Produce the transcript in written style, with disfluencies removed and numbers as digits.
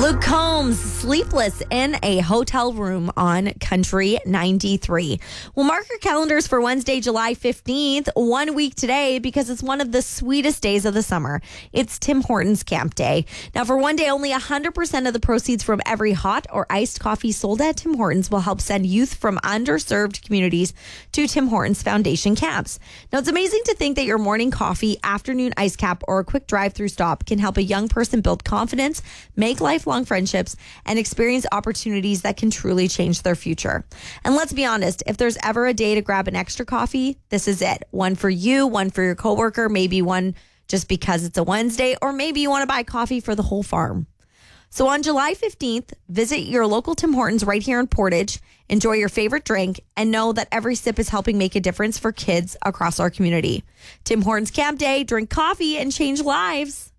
Luke Combs, sleepless in a hotel room on Country 93. Well, mark your calendars for Wednesday, July 15th, 1 week today, because it's one of the sweetest days of the summer. It's Tim Hortons Camp Day. Now, for one day, only 100% of the proceeds from every hot or iced coffee sold at Tim Hortons will help send youth from underserved communities to Tim Hortons Foundation camps. Now, it's amazing to think that your morning coffee, afternoon ice cap, or a quick drive-through stop can help a young person build confidence, make lifelong friendships, and experience opportunities that can truly change their future. And let's be honest, if there's ever a day to grab an extra coffee, this is it. One for you, one for your coworker, maybe one just because it's a Wednesday, or maybe you want to buy coffee for the whole farm. So on July 15th, visit your local Tim Hortons right here in Portage, enjoy your favorite drink, and know that every sip is helping make a difference for kids across our community. Tim Hortons Camp Day, drink coffee and change lives.